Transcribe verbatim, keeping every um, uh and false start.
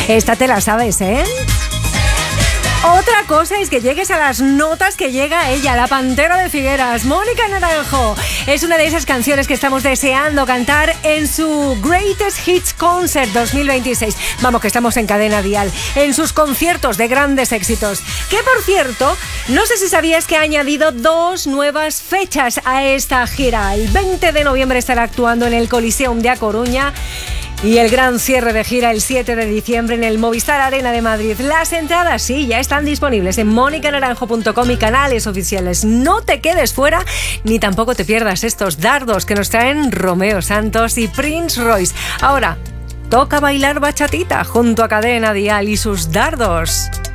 Esta te la sabes, ¿eh? Otra cosa es que llegues a las notas que llega ella, la Pantera de Figueras, Mónica Naranjo. Es una de esas canciones que estamos deseando cantar en su Greatest Hits Concert dos mil veintiséis. Vamos, que estamos en Cadena Dial, en sus conciertos de grandes éxitos. Que, por cierto, no sé si sabías que ha añadido dos nuevas fechas a esta gira. El veinte de noviembre estará actuando en el Coliseum de A Coruña. Y el gran cierre de gira el siete de diciembre en el Movistar Arena de Madrid. Las entradas, sí, ya están disponibles en mónica naranjo punto com y canales oficiales. No te quedes fuera, ni tampoco te pierdas estos dardos que nos traen Romeo Santos y Prince Royce. Ahora, toca bailar bachatita junto a Cadena Dial y sus dardos.